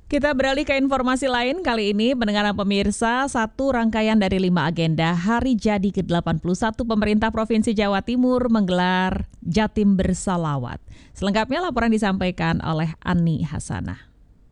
Kita beralih ke informasi lain. Kali ini, pendengar pemirsa, satu rangkaian dari 5 agenda Hari Jadi ke-81 Pemerintah Provinsi Jawa Timur menggelar Jatim Bersolawat. Selengkapnya laporan disampaikan oleh Ani Hasanah.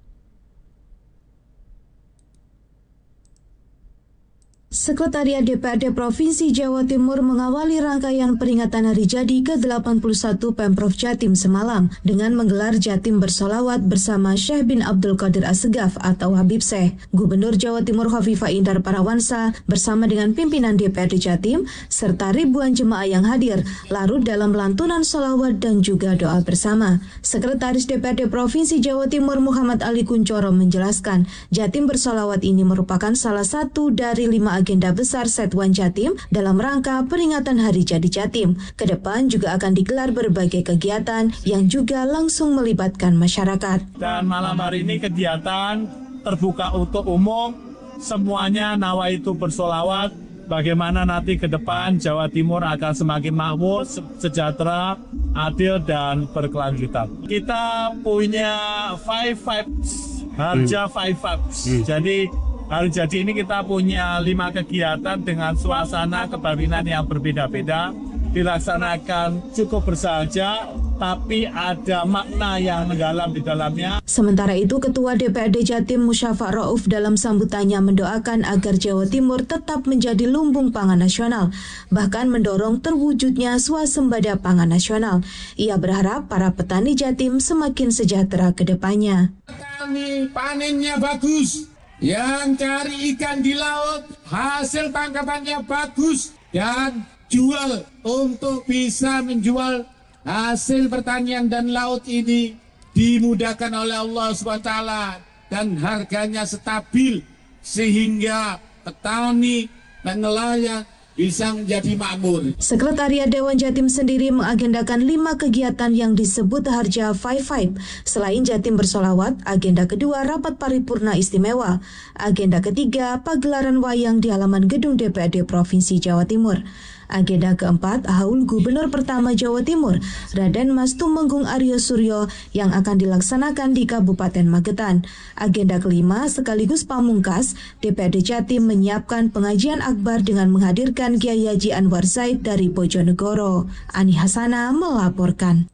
Sekretariat DPRD Provinsi Jawa Timur mengawali rangkaian peringatan Hari Jadi ke-81 Pemprov Jatim semalam dengan menggelar Jatim Bersolawat bersama Syekh bin Abdul Qadir Assegaf atau Habib Syekh. Gubernur Jawa Timur Khofifah Indar Parawansa bersama dengan pimpinan DPRD Jatim serta ribuan jemaah yang hadir larut dalam lantunan solawat dan juga doa bersama. Sekretaris DPRD Provinsi Jawa Timur Muhammad Ali Kuncoro menjelaskan, Jatim Bersolawat ini merupakan salah satu dari 5 agenda besar Setwan Jatim dalam rangka peringatan Hari Jadi Jatim. Kedepan juga akan digelar berbagai kegiatan yang juga langsung melibatkan masyarakat. Dan malam hari ini kegiatan terbuka untuk umum, semuanya nawaitu bersolawat. Bagaimana nanti ke depan Jawa Timur akan semakin makmur, sejahtera, adil, dan berkelanjutan. Kita punya 5 vibes, Harja 5 vibes. Jadi Hari Jadi ini kita punya 5 kegiatan dengan suasana kebatinan yang berbeda-beda, dilaksanakan cukup bersahaja, tapi ada makna yang mendalam di dalamnya. Sementara itu, Ketua DPRD Jatim Musyafa' Rauf dalam sambutannya mendoakan agar Jawa Timur tetap menjadi lumbung pangan nasional, bahkan mendorong terwujudnya swasembada pangan nasional. Ia berharap para petani Jatim semakin sejahtera ke depannya. Petani panennya bagus, yang cari ikan di laut, hasil tangkapannya bagus, dan jual untuk bisa menjual hasil pertanian dan laut ini dimudahkan oleh Allah SWT dan harganya stabil sehingga petani dan nelayan bisa menjadi makmur. Sekretariat Dewan Jatim sendiri mengagendakan 5 kegiatan yang disebut Harja 5-5. Selain Jatim Bersolawat, agenda kedua rapat paripurna istimewa. Agenda ketiga pagelaran wayang di halaman gedung DPRD Provinsi Jawa Timur. Agenda keempat, haul Gubernur pertama Jawa Timur, Raden Mas Tumenggung Aryo Suryo yang akan dilaksanakan di Kabupaten Magetan. Agenda kelima, sekaligus pamungkas, DPRD Jatim menyiapkan pengajian akbar dengan menghadirkan Kiai Haji Anwar Zaid dari Bojonegoro. Ani Hasanah melaporkan.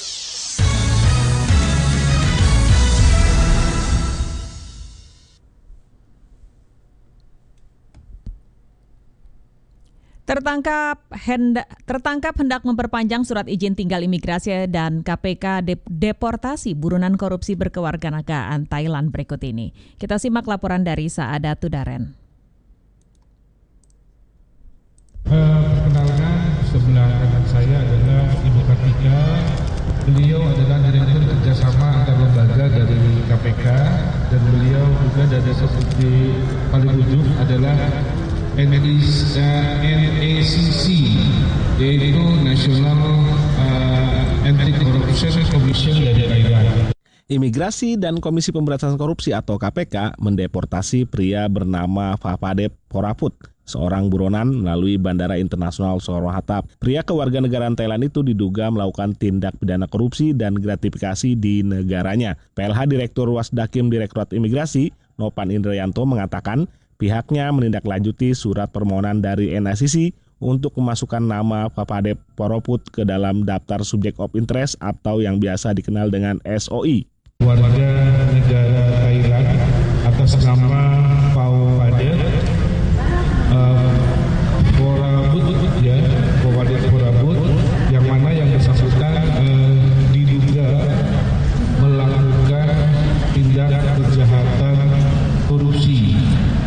Tertangkap hendak memperpanjang surat izin tinggal imigrasi dan KPK deportasi buronan korupsi berkewarganegaraan Thailand berikut ini. Kita simak laporan dari Saada Tudaren. Perkenalkan, sebelah kanan saya adalah Ibu Kartika. Beliau adalah Direktur Kerjasama Antar Lembaga dari KPK dan beliau juga dari seperti paling ujung adalah NACC, yaitu National Anti-Corruption Commission dari Thailand. Imigrasi dan Komisi Pemberantasan Korupsi atau KPK mendeportasi pria bernama Fapadep Poraput, seorang buronan melalui Bandara Internasional Soekarno-Hatta. Pria kewarganegaraan Thailand itu diduga melakukan tindak pidana korupsi dan gratifikasi di negaranya. PLH Direktur Wasdakim Direktorat Imigrasi, Nopan Indrayanto mengatakan, pihaknya menindaklanjuti surat permohonan dari NACC untuk memasukkan nama Fapadep Poroput ke dalam daftar subjek of interest atau yang biasa dikenal dengan SOI. Warga negara Thailand atas nama Fapadep Poraput, yang mana yang bersangkutan diduga melakukan tindak kejahatan korupsi.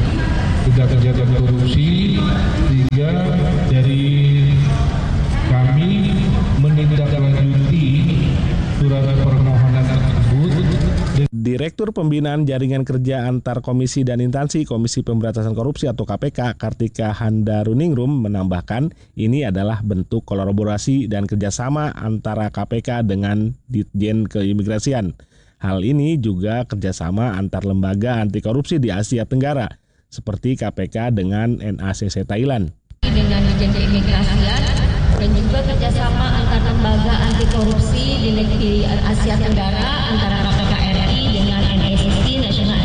Sehingga dari kami menindaklanjuti surat permohonan tersebut. Direktur Pembinaan Jaringan Kerja Antar Komisi dan Instansi Komisi Pemberantasan Korupsi atau KPK, Kartika Handaruningrum menambahkan, ini adalah bentuk kolaborasi dan kerjasama antara KPK dengan Ditjen Keimigrasian. Hal ini juga kerjasama antar lembaga anti korupsi di Asia Tenggara, seperti KPK dengan NACC Thailand. Dengan Ditjen Keimigrasian dan juga kerjasama antar lembaga anti korupsi di Asia Tenggara antara KPK RI dengan NACC National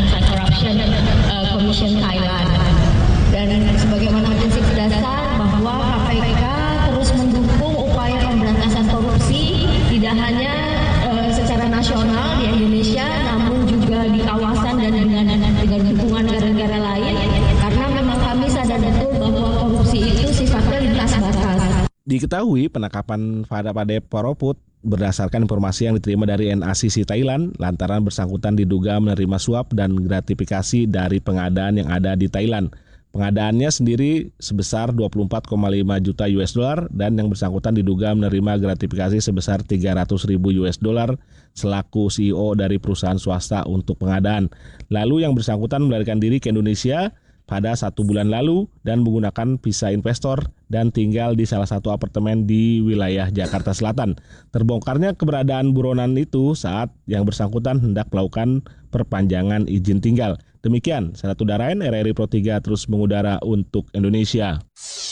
Diketahui penangkapan Fapade Poroput berdasarkan informasi yang diterima dari NACC Thailand lantaran bersangkutan diduga menerima suap dan gratifikasi dari pengadaan yang ada di Thailand. Pengadaannya sendiri sebesar 24,5 juta US dollar dan yang bersangkutan diduga menerima gratifikasi sebesar 300.000 US dollar selaku CEO dari perusahaan swasta untuk pengadaan. Lalu yang bersangkutan melarikan diri ke Indonesia pada 1 bulan lalu dan menggunakan visa investor dan tinggal di salah satu apartemen di wilayah Jakarta Selatan. Terbongkarnya keberadaan buronan itu saat yang bersangkutan hendak melakukan perpanjangan izin tinggal. Demikian, Saudara Udarain, RRI Pro 3 terus mengudara untuk Indonesia.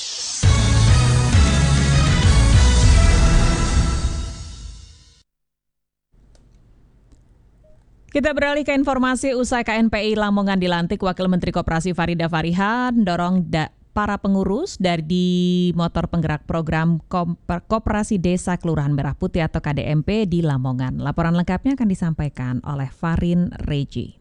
Kita beralih ke informasi usai KNPI Lamongan dilantik Wakil Menteri Koperasi Farida Fariha mendorong para pengurus dari motor penggerak program Koperasi Desa Kelurahan Merah Putih atau KDMP di Lamongan. Laporan lengkapnya akan disampaikan oleh Farin Reji.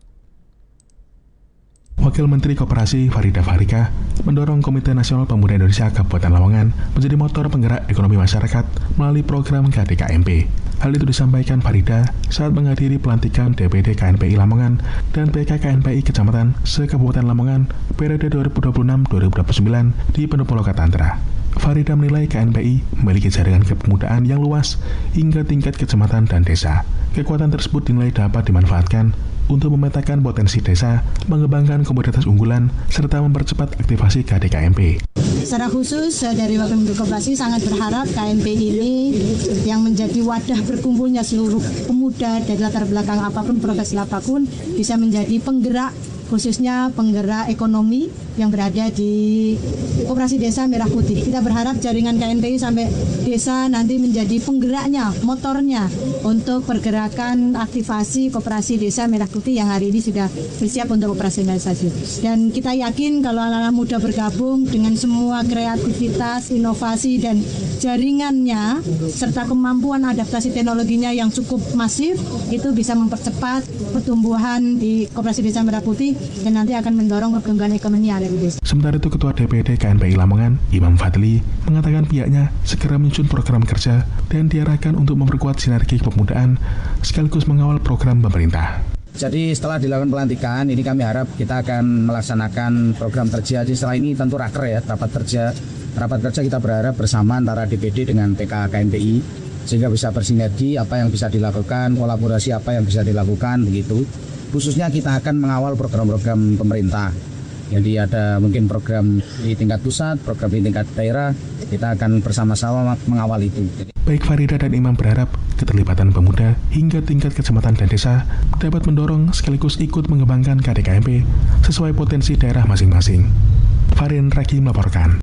Wakil Menteri Koperasi Farida Fariha mendorong Komite Nasional Pemuda Indonesia Kabupaten Lamongan menjadi motor penggerak ekonomi masyarakat melalui program KDKMP. Hal itu disampaikan Farida saat menghadiri pelantikan DPD KNPI Lamongan dan PK KNPI Kecamatan se-Kabupaten Lamongan periode 2026-2029 di Pendopo Tantra. Farida menilai KNPI memiliki jaringan kepemudaan yang luas hingga tingkat kecamatan dan desa. Kekuatan tersebut dinilai dapat dimanfaatkan untuk memetakan potensi desa, mengembangkan komoditas unggulan, serta mempercepat aktivasi KDKMP. Secara khusus dari Wakil Menteri Koperasi sangat berharap KNP ini yang menjadi wadah berkumpulnya seluruh pemuda dari latar belakang apapun, profesi apapun, bisa menjadi penggerak, khususnya penggerak ekonomi yang berada di Koperasi Desa Merah Putih. Kita berharap jaringan KNPI sampai desa nanti menjadi penggeraknya, motornya untuk pergerakan aktivasi Koperasi Desa Merah Putih yang hari ini sudah bersiap untuk operasionalisasi. Dan kita yakin kalau anak-anak muda bergabung dengan semua kreativitas, inovasi dan jaringannya serta kemampuan adaptasi teknologinya yang cukup masif, itu bisa mempercepat pertumbuhan di Koperasi Desa Merah Putih dan nanti akan mendorong perkembangan ekonomi yang ada di desa. Sementara itu Ketua DPD KNPI Lamongan, Imam Fadli, mengatakan pihaknya segera menyusun program kerja dan diarahkan untuk memperkuat sinergi kepemudaan sekaligus mengawal program pemerintah. Jadi setelah dilakukan pelantikan, ini kami harap kita akan melaksanakan program kerja. Jadi setelah ini tentu raker ya, rapat kerja kita berharap bersama antara DPD dengan PK KNPI sehingga bisa bersinergi apa yang bisa dilakukan, kolaborasi apa yang bisa dilakukan begitu. Khususnya kita akan mengawal program-program pemerintah. Jadi ada mungkin program di tingkat pusat, program di tingkat daerah, kita akan bersama-sama mengawal itu. Baik Farida dan Imam berharap keterlibatan pemuda hingga tingkat kecamatan dan desa dapat mendorong sekaligus ikut mengembangkan KDKMP sesuai potensi daerah masing-masing. Farin Raki melaporkan.